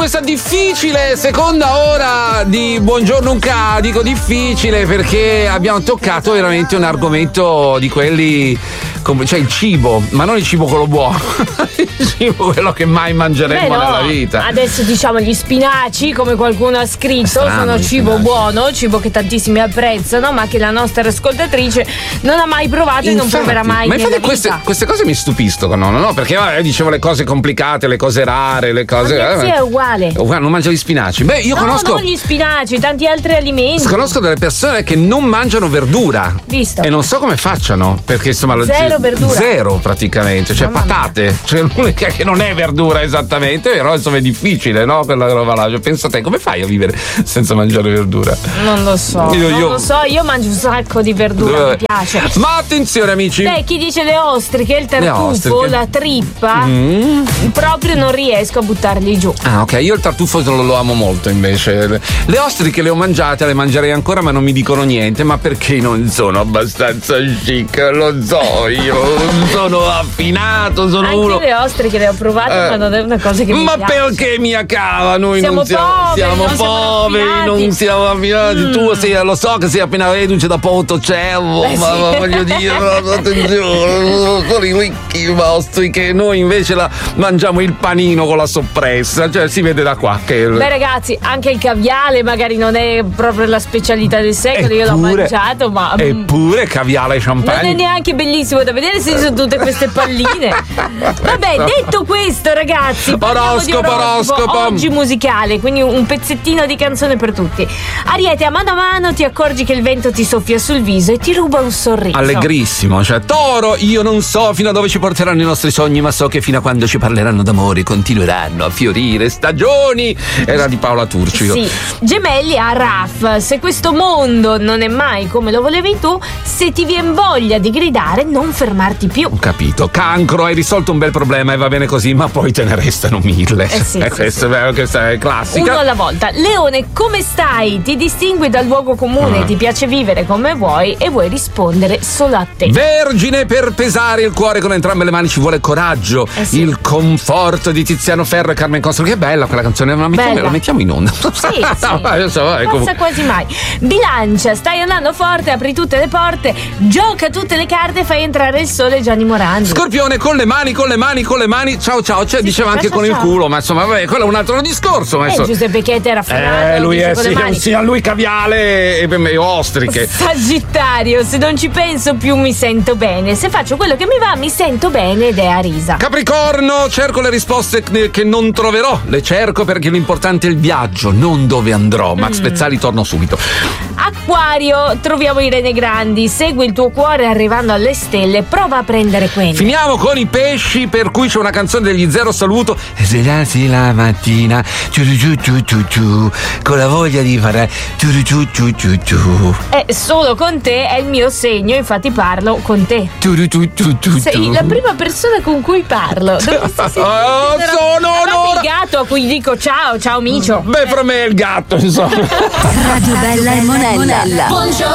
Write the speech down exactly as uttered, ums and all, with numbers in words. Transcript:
questa difficile seconda ora di Buongiorno Unca. Dico difficile perché abbiamo toccato veramente un argomento di quelli, cioè il cibo, ma non il cibo quello buono, il cibo quello che mai mangeremo Beh, no. nella vita. Adesso diciamo gli spinaci, come qualcuno ha scritto, Strano, sono cibo spinaci. buono, cibo che tantissimi apprezzano, ma che la nostra ascoltatrice non ha mai provato e non Infatti, proverà mai ma nella infatti queste, vita. queste cose mi stupiscono, no? no? Perché vabbè, dicevo le cose complicate, le cose rare, le cose. Ma sì, eh, è uguale. oh, guarda, non mangia gli spinaci. Beh, io No, conosco. non gli spinaci, tanti altri alimenti. Conosco delle persone che non mangiano verdura. Visto. E non so come facciano, perché insomma lo- Zero verdura. Zero praticamente, cioè Mamma mia. patate, cioè l'unica che non è verdura esattamente, però insomma è difficile, no? Quella roba là. Cioè, pensa te, come fai a vivere senza mangiare verdura? Non lo so, Io- non io- lo so, io mangio un sacco di verdura, mi piace. Ma attenzione amici. Beh, chi dice le ostriche, il tartufo, ostriche. la trippa, Mm. proprio non riesco a buttarli giù. Ah, ok, io il tartufo lo, lo amo molto invece. Le, le ostriche le ho mangiate, le mangerei ancora, ma non mi dicono niente. Ma perché non sono abbastanza chic? Lo so, io sono affinato, sono Anche uno. le ostriche le ho provate, Eh. ma non è una cosa che mi Ma piace. perché mia cava? Noi Siamo non siamo, poveri, siamo non siamo poveri, raffinati. non siamo affinati. Mm. Tu sei, lo so che sei appena reduce da Portocello, Eh, ma, sì. ma voglio dire, attenzione, sono i ricchi vostri che noi invece la, mangiamo il panino con la soppressa, cioè si vede da qua che. Beh ragazzi, anche il caviale magari non è proprio la specialità del secolo, io l'ho Eppure- mangiato, ma mm, Eppure caviale e non è champagne. neanche bellissimo da vedere se ci sono tutte queste palline. Vabbè, detto questo ragazzi, parliamo di Oroscopo, oroscopo. oroscopo. Oggi musicale, quindi un pezzettino di canzone per tutti. Ariete, a mano a mano ti accorgi che il vento ti soffia sul viso e ti ruba un sorriso. Allegrissimo, cioè Toro, io non so fino a dove ci porteranno i nostri sogni, ma so che fino a quando ci parleranno d'amore continueranno a fiorire stagioni. Era di Paola Turci. Sì, Gemelli a Raf, se questo mondo non è mai come lo volevi tu, se ti viene voglia di gridare, non fermarti più. Ho capito. Cancro, hai risolto un bel problema e va bene così, ma poi te ne restano mille. Eh sì, Eh, sì, questa, sì. è- questa è classica. Uno alla volta. Leone, come stai? Ti distingui dal luogo comune, Ah. ti piace vivere come vuoi e vuoi rispondere solo a te. Vergine, per pesare il cuore con entrambe le mani ci vuole coraggio. Eh sì. Il conforto di Tiziano Ferro e Carmen Consoli. Che bella quella canzone, la mettiamo, Bella. la mettiamo in onda. Sì, sì. No, io so, vai, Passa comunque. quasi mai. Bilancia, stai andando forte, apri tutte le porte, gioca tutte le carte e fai entrare il sole Gianni Morandi. Scorpione, con le mani, con le mani, con le mani. Ciao ciao, cioè Sì, diceva sì, anche ciao, con il ciao. culo, ma insomma, vabbè, quello è un altro discorso. Ma Eh, insomma- Giuseppe Chieti era frenato, Eh, lui dice è con le sì, mani. sì, a lui caviale e, e ostriche. Sagittario, se non ci penso più mi sento bene. Se faccio quello che mi va mi sento bene ed è a risa. Capricorno, cerco le risposte che non troverò. Le cerco perché l'importante è il viaggio, non dove andrò. Max Mm. Pezzali, torno subito. Acquario, troviamo Irene Grandi. Segui il tuo cuore arrivando alle stelle. Prova a prendere quelli. Finiamo con i pesci, per cui c'è una canzone degli Zero Saluto. E svegliarsi la mattina, ciu ciu ciu ciu ciu, con la voglia di fare ciu ciu ciu ciu ciu. Eh, solo con te è il mio segno, infatti parlo con te. Ciu ciu ciu ciu Sei ciu. la prima persona con cui parlo. Dovresti sentire- Oh, sono A parte onora- il gatto a cui dico ciao, ciao micio. Beh, per me è il gatto, insomma. Radio Bella e Monella.